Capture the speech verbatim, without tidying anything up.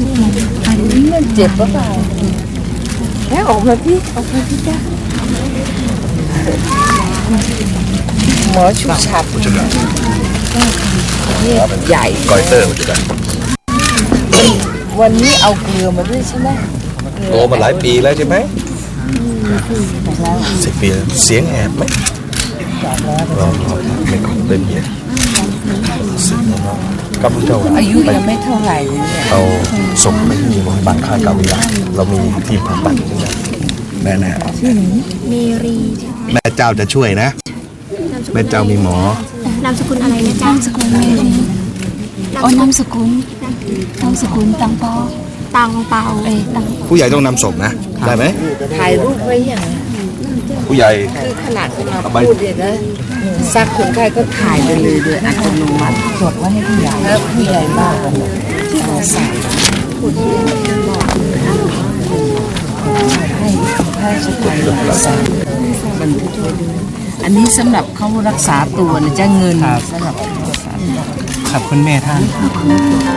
อันนี้มันเจ็บหรือเปล่าแล้วออกมาพี่ออกมาพี่จ้าหมอชุบฉับนี่ใหญ่กอยเตอร์มันจะได้วันนี้เอาเกลือมาด้วยใช่ไหมโตมาหลายปีแล้วใช่ไหมสิบปีแล้วเสียงแอบไหมลองลองไม่ก่อนเล่นเยอะสิบแล้วกับลูกเจ้าอายุยังไม่เท่าไหร่เลยเนี่ยเอาส่งไปที่โรงพยาบาลค่ากาวิลาเรามีทีมผ่าตัดแน่แน่เมรีแม่เจ้าจะช่วยนะแม่เจ้ามีหมอนามสกุลอะไรนะจ๊ะนามสกุลเมรีโอ้นามสกุลนามสกุลตังปอตังเปาเอ้ยตังผู้ใหญ่ต้องนำศพนะได้ไหมถ่ายรูปไว้อย่างผู้ใหญ่คือขนาดที่เราพูดเนี่ยนะซักคนไข้ก็ถ่ายไปเลยโดยอัตโนมัติจดไว้ให้ผู้ใหญ่แล้วผู้ใหญ่มากเลยที่เราใส่ให้แพทย์ชะกันใส่บันทึกไว้ด้วยอันนี้สำหรับเขารักษาตัวนะจะเงินสำหรับรักษาตัวขอบคุณแม่ท่าน